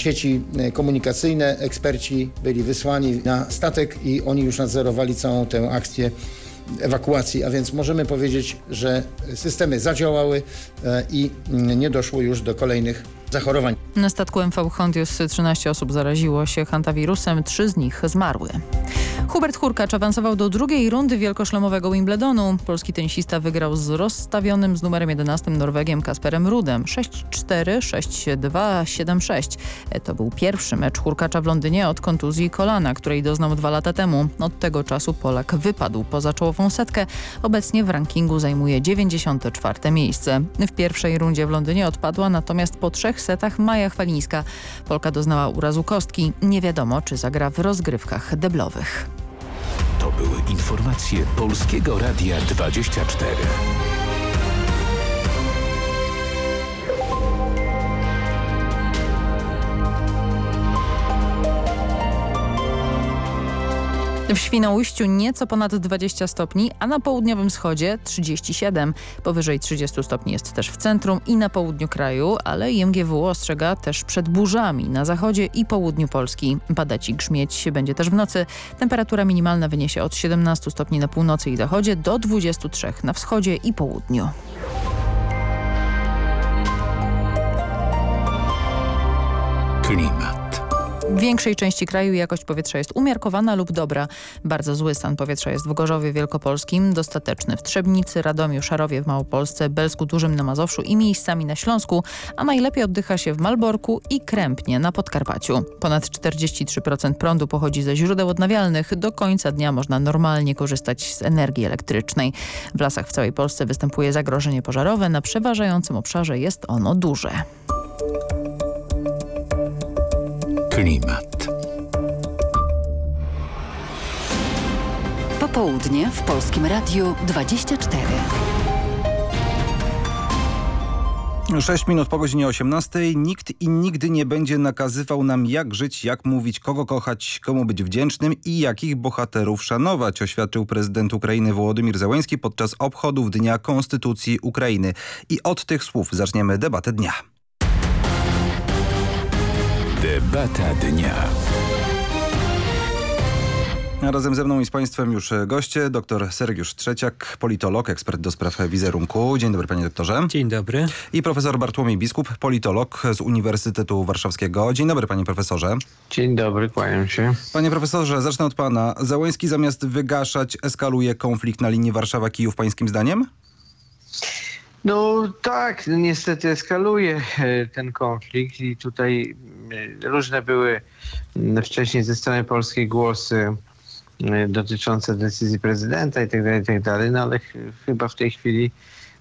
sieci komunikacyjne. Eksperci byli wysłani na statek i oni już nadzorowali całą tę akcję ewakuacji, a więc możemy powiedzieć, że systemy zadziałały i nie doszło już do kolejnych zachorowań. Na statku MV Hondius 13 osób zaraziło się hantawirusem, 3 z nich zmarły. Hubert Hurkacz awansował do drugiej rundy wielkoszlemowego Wimbledonu. Polski tenisista wygrał z rozstawionym z numerem 11 Norwegiem Kasperem Rudem 6-4, 6-2, 7-6. To był pierwszy mecz Hurkacza w Londynie od kontuzji kolana, której doznał 2 lata temu. Od tego czasu Polak wypadł poza czołową setkę. Obecnie w rankingu zajmuje 94. miejsce. W pierwszej rundzie w Londynie odpadła natomiast po 3 setach Maja Chwalińska. Polka doznała urazu kostki. Nie wiadomo, czy zagra w rozgrywkach deblowych. To były informacje Polskiego Radia 24. W Świnoujściu nieco ponad 20 stopni, a na południowym wschodzie 37. Powyżej 30 stopni jest też w centrum i na południu kraju, ale IMGW ostrzega też przed burzami na zachodzie i południu Polski. Padać i grzmieć będzie też w nocy. Temperatura minimalna wyniesie od 17 stopni na północy i zachodzie do 23 na wschodzie i południu. Klimat. W większej części kraju jakość powietrza jest umiarkowana lub dobra. Bardzo zły stan powietrza jest w Gorzowie Wielkopolskim, dostateczny w Trzebnicy, Radomiu, Szarowie w Małopolsce, Belsku Dużym na Mazowszu i miejscami na Śląsku, a najlepiej oddycha się w Malborku i Krępnie na Podkarpaciu. Ponad 43% prądu pochodzi ze źródeł odnawialnych. Do końca dnia można normalnie korzystać z energii elektrycznej. W lasach w całej Polsce występuje zagrożenie pożarowe. Na przeważającym obszarze jest ono duże. Klimat. Popołudnie w Polskim Radiu 24. 6 minut po godzinie 18. Nikt i nigdy nie będzie nakazywał nam, jak żyć, jak mówić, kogo kochać, komu być wdzięcznym i jakich bohaterów szanować, oświadczył prezydent Ukrainy Wołodymyr Zełenski podczas obchodów Dnia Konstytucji Ukrainy. I od tych słów zaczniemy debatę dnia. Debata dnia. A razem ze mną i z Państwem już goście. Dr Sergiusz Trzeciak, politolog, ekspert do spraw wizerunku. Dzień dobry, panie doktorze. Dzień dobry. I profesor Bartłomiej Biskup, politolog z Uniwersytetu Warszawskiego. Dzień dobry, panie profesorze. Dzień dobry, kłaniam się. Panie profesorze, zacznę od pana. Zełenski zamiast wygaszać, eskaluje konflikt na linii Warszawa-Kijów, pańskim zdaniem? No tak, niestety eskaluje ten konflikt i tutaj różne były wcześniej ze strony polskiej głosy dotyczące decyzji prezydenta i tak dalej, no ale chyba w tej chwili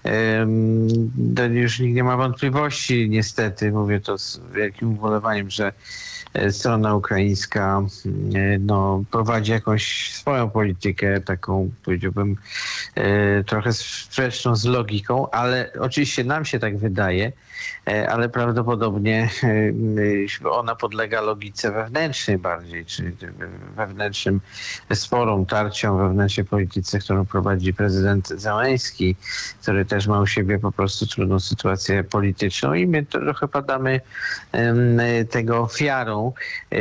już nikt nie ma wątpliwości, niestety, mówię to z wielkim ubolewaniem, że strona ukraińska prowadzi jakąś swoją politykę, taką powiedziałbym trochę sprzeczną z logiką, ale oczywiście nam się tak wydaje, ale prawdopodobnie ona podlega logice wewnętrznej bardziej, czyli wewnętrznym sporom, tarciom, wewnętrznej polityce, którą prowadzi prezydent Zełenski, który też ma u siebie po prostu trudną sytuację polityczną i my trochę padamy tego ofiarą.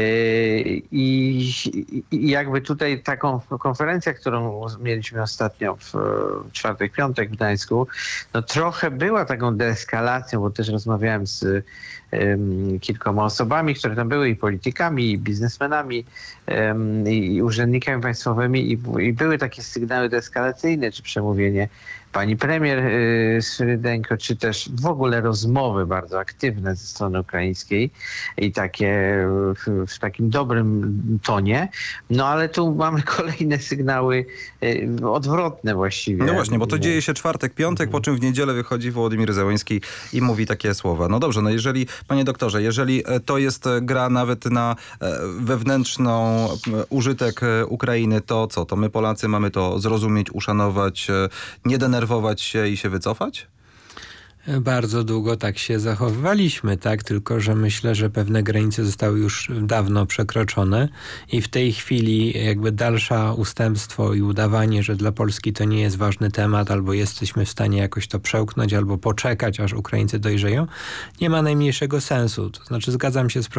I jakby tutaj taką konferencja, którą mieliśmy ostatnio w czwartek, piątek w Gdańsku, no trochę była taką deeskalacją, bo też rozmawiałem z kilkoma osobami, które tam były, i politykami, i biznesmenami, i urzędnikami państwowymi, i były takie sygnały deeskalacyjne, czy przemówienie pani premier Swyrydenko, czy też w ogóle rozmowy bardzo aktywne ze strony ukraińskiej i takie w takim dobrym tonie. No ale tu mamy kolejne sygnały odwrotne właściwie. No właśnie, bo to dzieje się czwartek, piątek, po czym w niedzielę wychodzi Wołodymyr Zełenski i mówi takie słowa. No dobrze, no jeżeli, panie doktorze, jeżeli to jest gra nawet na wewnętrzną użytek Ukrainy, to co? To my Polacy mamy to zrozumieć, uszanować, nie denerwować się i się wycofać? Bardzo długo tak się zachowywaliśmy, tak? Tylko że myślę, że pewne granice zostały już dawno przekroczone i w tej chwili jakby dalsze ustępstwo i udawanie, że dla Polski to nie jest ważny temat, albo jesteśmy w stanie jakoś to przełknąć, albo poczekać, aż Ukraińcy dojrzeją, nie ma najmniejszego sensu. To znaczy zgadzam się z